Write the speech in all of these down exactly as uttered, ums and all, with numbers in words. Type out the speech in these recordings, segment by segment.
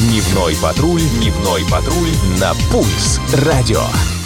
Дневной патруль, дневной патруль на Пульс радио.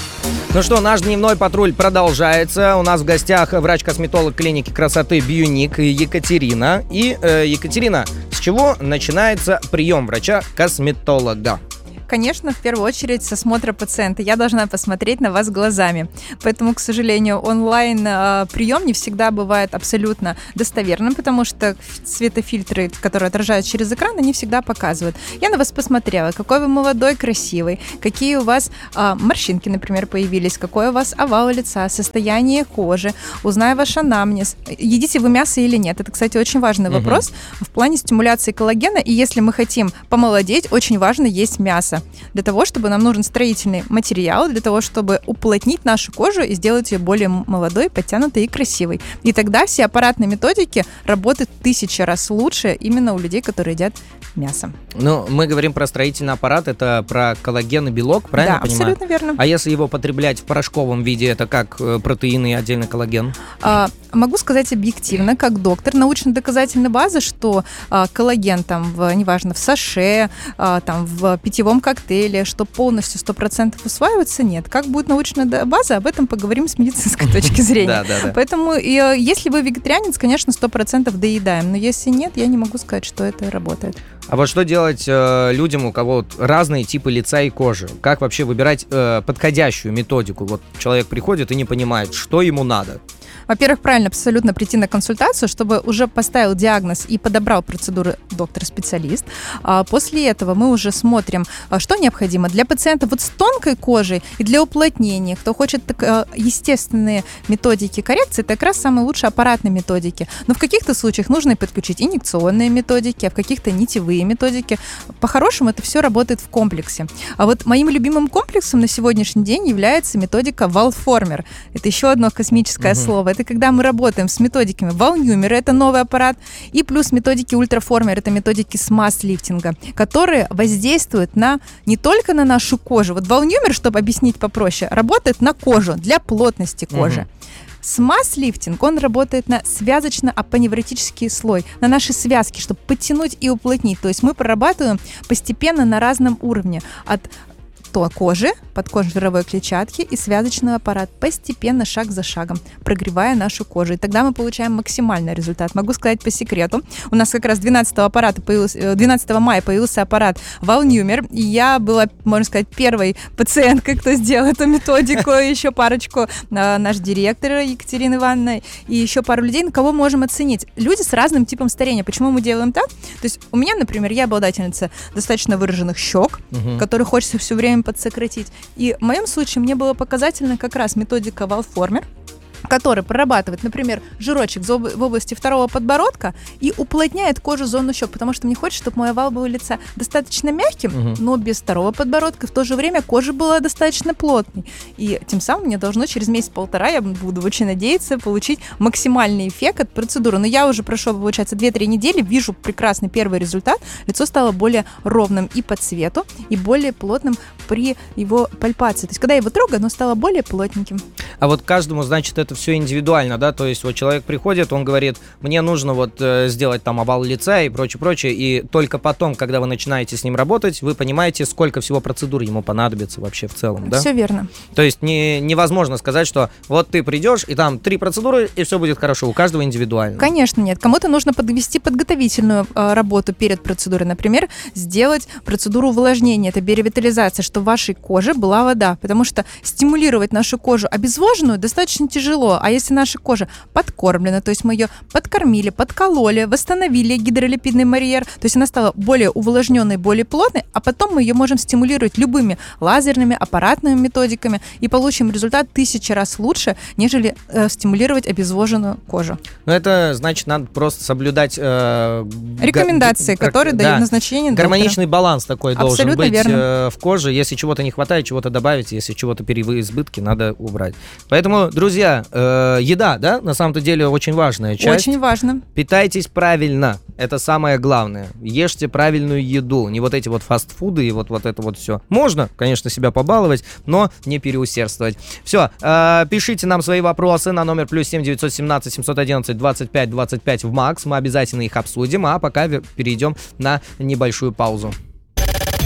Ну что, наш дневной патруль продолжается. У нас в гостях врач-косметолог клиники красоты Бьюник Екатерина. И, э, Екатерина, с чего начинается прием врача-косметолога? Конечно, в первую очередь с осмотра пациента. Я должна посмотреть на вас глазами. Поэтому, к сожалению, онлайн-прием не всегда бывает абсолютно достоверным, потому что светофильтры, которые отражают через экран, они всегда показывают. Я на вас посмотрела, какой вы молодой, красивый, какие у вас а, морщинки, например, появились, какой у вас овал лица, состояние кожи, узнаю ваш анамнез, едите вы мясо или нет. Это, кстати, очень важный угу. вопрос в плане стимуляции коллагена. И если мы хотим помолодеть, очень важно есть мясо. Для того, чтобы нам нужен строительный материал, для того, чтобы уплотнить нашу кожу и сделать ее более молодой, подтянутой и красивой. И тогда все аппаратные методики работают в тысячу раз лучше именно у людей, которые едят мясо. Ну, мы говорим про строительный аппарат, это про коллаген и белок, правильно да, понимаю? Абсолютно верно. А если его потреблять в порошковом виде, это как протеины и отдельно коллаген? А, могу сказать объективно, как доктор, научно-доказательной базы, что а, коллаген там, в, неважно, в саше, а, там, в питьевом коктейле, что полностью сто процентов усваивается, нет. Как будет научная база, об этом поговорим с медицинской точки зрения. Поэтому если вы вегетарианец, конечно, сто процентов доедаем, но если нет, я не могу сказать, что это работает. А вот что делать э, людям, у кого вот разные типы лица и кожи? Как вообще выбирать э, подходящую методику? Вот человек приходит и не понимает, что ему надо. Во-первых, правильно абсолютно прийти на консультацию, чтобы уже поставил диагноз и подобрал процедуры доктор-специалист. А после этого мы уже смотрим, что необходимо для пациента вот с тонкой кожей и для уплотнения. Кто хочет так, естественные методики коррекции, это как раз самые лучшие аппаратные методики. Но в каких-то случаях нужно и подключить инъекционные методики, а в каких-то нитевые методики. По-хорошему это все работает в комплексе. А вот моим любимым комплексом на сегодняшний день является методика Валформер. Это еще одно космическое угу. слово. Это когда мы работаем с методиками Волнюмера, это новый аппарат, и плюс методики Ультраформер, это методики смаз-лифтинга, которые воздействуют на, не только на нашу кожу. Вот Волнюмер, чтобы объяснить попроще, работает на кожу, для плотности кожи. Угу. Смаз-лифтинг, он работает на связочно-апоневротический слой, на наши связки, чтобы подтянуть и уплотнить. То есть мы прорабатываем постепенно на разном уровне, от то кожи, подкожной жировой клетчатки и связочный аппарат, постепенно, шаг за шагом, прогревая нашу кожу. И тогда мы получаем максимальный результат. Могу сказать по секрету, у нас как раз двенадцатого, аппарата появился, двенадцатого мая появился аппарат Волнюмер, и я была, можно сказать, первой пациенткой, кто сделал эту методику, еще парочку, наш директор Екатерина Ивановна, и еще пару людей, на кого можем оценить. Люди с разным типом старения. Почему мы делаем так? То есть у меня, например, я обладательница достаточно выраженных щек, угу. которые хочется все время подсократить. И в моем случае мне было показательно как раз методика Валформер, который прорабатывает, например, жирочек в области второго подбородка и уплотняет кожу, зону щек, потому что мне хочется, чтобы мой овал был лица достаточно мягким, угу. но без второго подбородка, в то же время кожа была достаточно плотной. И тем самым мне должно через месяц-полтора, я буду очень надеяться, получить максимальный эффект от процедуры. Но я уже прошло, получается, две-три недели, вижу прекрасный первый результат. Лицо стало более ровным и по цвету, и более плотным при его пальпации. То есть, когда я его трогаю, оно стало более плотненьким. А вот каждому, значит, это все индивидуально, да, то есть вот человек приходит, он говорит, мне нужно вот э, сделать там овал лица и прочее, прочее, и только потом, когда вы начинаете с ним работать, вы понимаете, сколько всего процедур ему понадобится вообще в целом, да? Все верно. То есть не, невозможно сказать, что вот ты придешь, и там три процедуры, и все будет хорошо, у каждого индивидуально. Конечно, нет. Кому-то нужно подвести подготовительную э, работу перед процедурой, например, сделать процедуру увлажнения, это биоревитализация, чтобы в вашей коже была вода, потому что стимулировать нашу кожу обезвоженную достаточно тяжело. А если наша кожа подкормлена, то есть мы ее подкормили, подкололи, восстановили гидролипидный барьер, то есть она стала более увлажненной, более плотной, а потом мы ее можем стимулировать любыми лазерными, аппаратными методиками и получим результат тысячи раз лучше, нежели э, стимулировать обезвоженную кожу. Ну это значит, надо просто соблюдать э, рекомендации, г- которые да, дают назначение доктора. Гармоничный баланс такой Абсолютно должен быть э, в коже. Если чего-то не хватает, чего-то добавить, если чего-то переизбытки, надо убрать. Поэтому, друзья, э, еда, да, на самом-то деле очень важная часть. Очень важно. Питайтесь правильно, это самое главное. Ешьте правильную еду, не вот эти вот фастфуды и вот, вот это вот все. Можно, конечно, себя побаловать, но не переусердствовать. Все, э, пишите нам свои вопросы на номер плюс семь девятьсот семнадцать семьсот одиннадцать двадцать пять двадцать пять в МАКС. Мы обязательно их обсудим, а пока перейдем на небольшую паузу.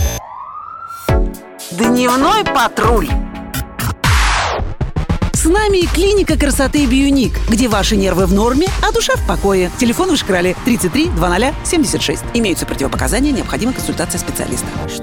Дневной патруль. С нами клиника красоты Бионик, где ваши нервы в норме, а душа в покое. Телефон в Ишкрале тридцать три двадцать семьдесят шесть. Имеются противопоказания, необходима консультация специалиста.